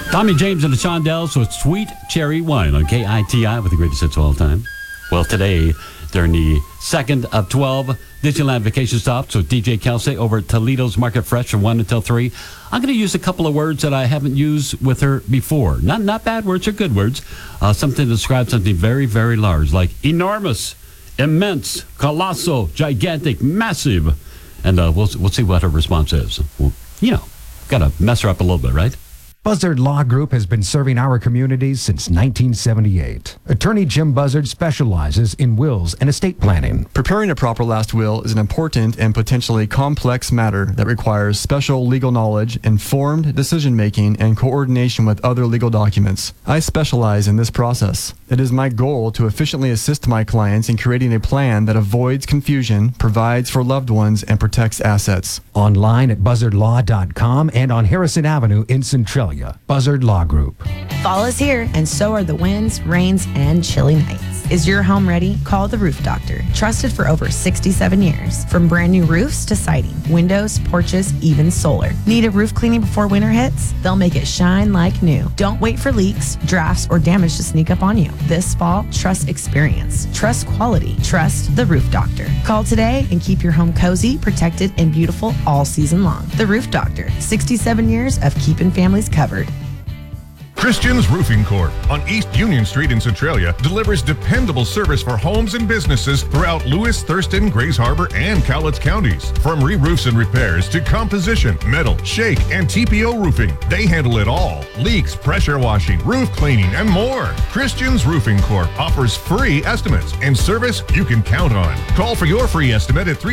Tommy James and the Shondells with Sweet Cherry Wine on KITI with the greatest hits of all time. Well, today, during the second of 12 Disneyland vacation stops with DJ Kelsey over at Toledo's Market Fresh from 1 until 3, I'm going to use a couple of words that I haven't used with her before. Not bad words or good words. Something to describe something very, very large, like enormous, immense, colossal, gigantic, massive. And we'll see what her response is. Well, got to mess her up a little bit, right? Buzzard Law Group has been serving our communities since 1978. Attorney Jim Buzzard specializes in wills and estate planning. Preparing a proper last will is an important and potentially complex matter that requires special legal knowledge, informed decision-making, and coordination with other legal documents. I specialize in this process. It is my goal to efficiently assist my clients in creating a plan that avoids confusion, provides for loved ones, and protects assets. Online at buzzardlaw.com and on Harrison Avenue in Centralia. Buzzard Law Group. Fall is here, and so are the winds, rains, and chilly nights. Is your home ready? Call the Roof Doctor. Trusted for over 67 years. From brand new roofs to siding, windows, porches, even solar. Need a roof cleaning before winter hits? They'll make it shine like new. Don't wait for leaks, drafts, or damage to sneak up on you. This fall, trust experience. Trust quality. Trust the Roof Doctor. Call today and keep your home cozy, protected, and beautiful all season long. The Roof Doctor. 67 years of keeping families covered. Christian's Roofing Corp. on East Union Street in Centralia delivers dependable service for homes and businesses throughout Lewis, Thurston, Grays Harbor, and Cowlitz counties. From re-roofs and repairs to composition, metal, shake, and TPO roofing, they handle it all. Leaks, pressure washing, roof cleaning, and more. Christian's Roofing Corp. offers free estimates and service you can count on. Call for your free estimate at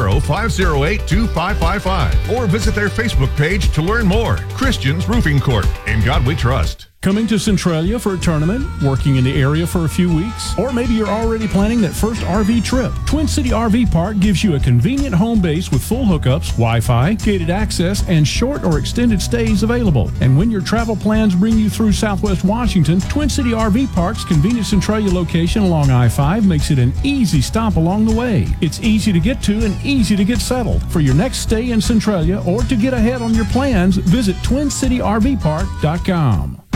360-508-2555 or visit their Facebook page to learn more. Christian's Roofing Corp. In God we trust. Coming to Centralia for a tournament, working in the area for a few weeks, or maybe you're already planning that first RV trip. Twin City RV Park gives you a convenient home base with full hookups, Wi-Fi, gated access, and short or extended stays available. And when your travel plans bring you through Southwest Washington, Twin City RV Park's convenient Centralia location along I-5 makes it an easy stop along the way. It's easy to get to and easy to get settled. For your next stay in Centralia or to get ahead on your plans, visit TwinCityRVPark.com.